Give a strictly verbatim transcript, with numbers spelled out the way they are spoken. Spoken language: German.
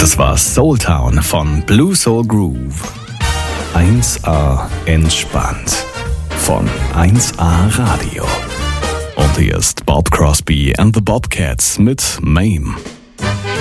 Das war Soul Town von Blue Soul Groove. eins A entspannt von eins A Radio. Und hier ist Bob Crosby and the Bobcats mit Mame.